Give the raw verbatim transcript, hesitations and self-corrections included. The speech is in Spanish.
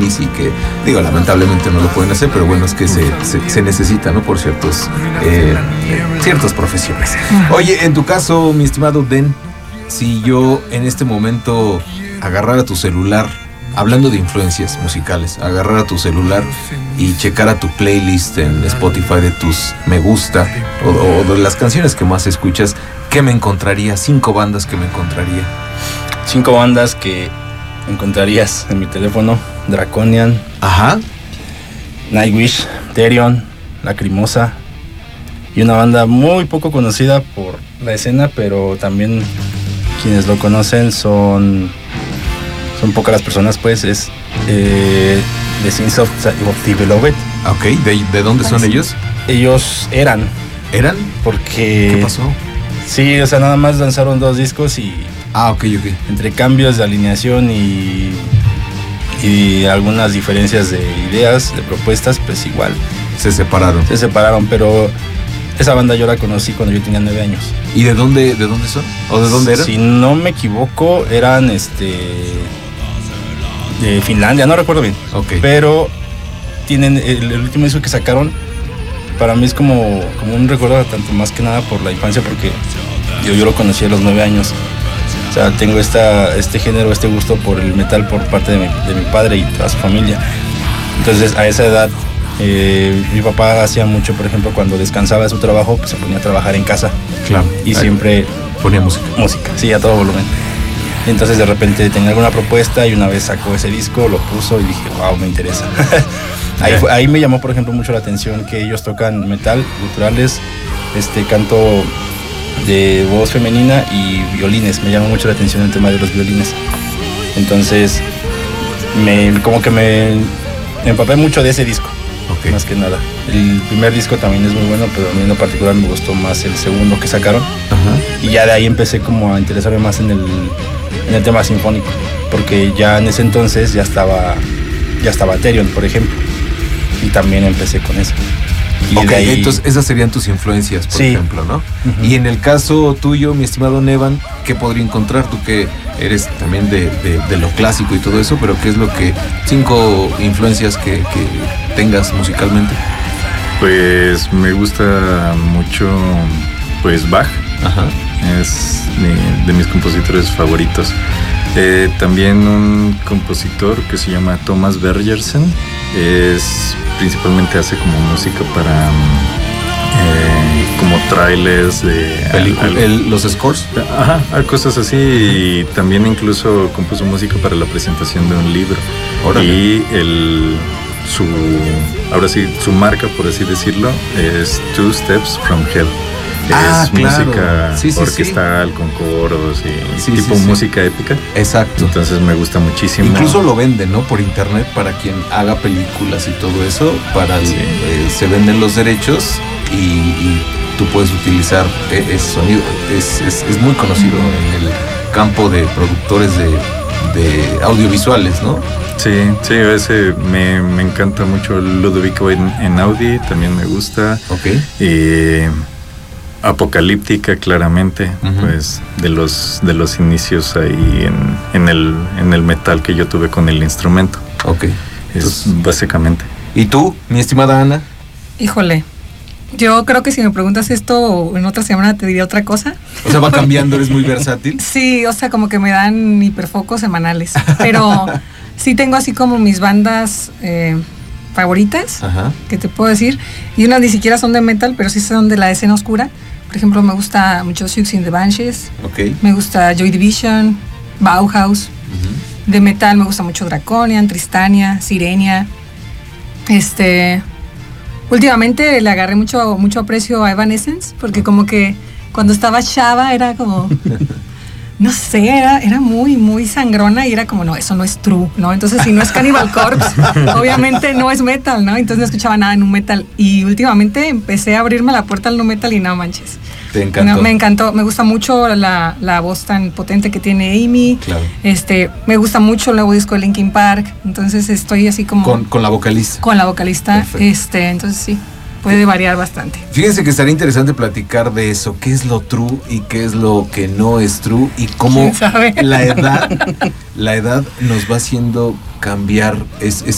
y que, digo, lamentablemente no lo pueden hacer, pero bueno, es que se, se, se necesita, ¿no? Por ciertos, eh, ciertas profesiones. Oye, en tu caso, mi estimado Den, si yo en este momento agarrara tu celular, hablando de influencias musicales, agarrara tu celular y checara tu playlist en Spotify de tus me gusta o, o de las canciones que más escuchas, ¿qué me encontraría? Cinco bandas que me encontraría. Cinco bandas que encontrarías en mi teléfono: Draconian, ajá, Nightwish, Therion, Lacrimosa, y una banda muy poco conocida por la escena, pero también quienes lo conocen son son pocas las personas, pues es eh, The Sins of, of the Beloved. Ok, ¿de, de dónde son ellos? Ellos eran. ¿Eran? Porque... ¿Qué pasó? Sí, o sea, nada más lanzaron dos discos y... Ah, ok, ok. Entre cambios de alineación y, y algunas diferencias de ideas, de propuestas, pues igual. Se separaron. Se separaron, pero esa banda yo la conocí cuando yo tenía nueve años. ¿Y de dónde, de dónde son? ¿O de dónde eran? Si no me equivoco, eran este de Finlandia, no recuerdo bien. Ok. Pero tienen el, el último disco que sacaron, para mí es como, como un recuerdo, tanto más que nada por la infancia, porque yo, yo lo conocí a los nueve años. O sea, tengo esta, este género, este gusto por el metal por parte de mi, de mi padre y toda su familia. Entonces, a esa edad, eh, mi papá hacía mucho, por ejemplo, cuando descansaba de su trabajo, pues se ponía a trabajar en casa. Claro. Y siempre ponía música. Música, sí, a todo volumen. Entonces, de repente tenía alguna propuesta y una vez sacó ese disco, lo puso y dije, wow, me interesa. ahí, fue, ahí me llamó, por ejemplo, mucho la atención que ellos tocan metal, guturales, este canto de voz femenina y violines. Me llamó mucho la atención el tema de los violines. Entonces, me, como que me, me empapé mucho de ese disco, okay. Más que nada. El primer disco también es muy bueno, pero a mí en lo particular me gustó más el segundo que sacaron. Uh-huh. Y ya de ahí empecé como a interesarme más en el, en el tema sinfónico, porque ya en ese entonces ya estaba, ya estaba Therion, por ejemplo, y también empecé con eso. Y ok, ahí... entonces esas serían tus influencias, por sí. ejemplo, ¿no? Uh-huh. Y en el caso tuyo, mi estimado Nevan, ¿qué podría encontrar? Tú que eres también de, de, de lo clásico y todo eso, pero ¿qué es lo que, cinco influencias que, que tengas musicalmente? Pues me gusta mucho, pues Bach. Ajá. Es de, de mis compositores favoritos. Eh, también un compositor que se llama Thomas Bergersen, es principalmente hace como música para eh, como trailers de al, el, los scores, ajá, cosas así, y también incluso compuso música para la presentación de un libro. Órale. Y el su ahora sí su marca, por así decirlo, es Two Steps from Hell. Ah, es claro. música sí, sí, orquestal, sí. con coros y sí, tipo sí, sí. música épica. Exacto. Entonces me gusta muchísimo. Incluso lo venden, ¿no? Por internet, para quien haga películas y todo eso. Para el, sí. eh, se venden los derechos y, y tú puedes utilizar ese sonido. Es, es, es muy conocido en el campo de productores de, de audiovisuales, ¿no? Sí, sí, ese me, me encanta mucho. Ludovico en, en Audi también me gusta. Ok. Y Apocalíptica, claramente, uh-huh. pues de los de los inicios ahí en, en el en el metal que yo tuve con el instrumento. Ok. Es Entonces, básicamente. ¿Y tú, mi estimada Ana? Híjole, yo creo que si me preguntas esto en otra semana te diría otra cosa. O sea, va cambiando, eres muy versátil. Sí, o sea, como que me dan hiperfocos semanales, pero sí tengo así como mis bandas eh, favoritas, ajá. que te puedo decir, y unas ni siquiera son de metal, pero sí son de la escena oscura. Por ejemplo, me gusta mucho Siouxsie and the Banshees, okay. me gusta Joy Division, Bauhaus, uh-huh. de metal me gusta mucho Draconian, Tristania, Sirenia. Este, últimamente le agarré mucho, mucho aprecio a Evanescence, porque como que cuando estaba chava era como... No sé, era, era muy, muy sangrona y era como, no, eso no es true, ¿no? Entonces, si no es Cannibal Corpse, obviamente no es metal, ¿no? Entonces no escuchaba nada en un metal. Y últimamente empecé a abrirme la puerta al no metal y no manches. ¿Te encantó? No, me encantó, me gusta mucho la, la voz tan potente que tiene Amy. Claro. Este, me gusta mucho el nuevo disco de Linkin Park. Entonces estoy así como... Con, con la vocalista. Con la vocalista. Perfecto. Este, entonces sí. Puede variar bastante. Fíjense que estaría interesante platicar de eso, qué es lo true y qué es lo que no es true y cómo la edad, la edad nos va haciendo cambiar es, es